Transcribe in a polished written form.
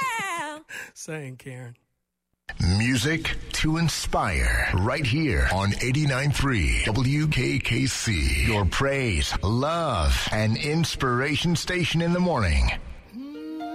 Saying, Karen. Music to inspire right here on 89.3 WKKC. Your praise, love, and inspiration station in the morning.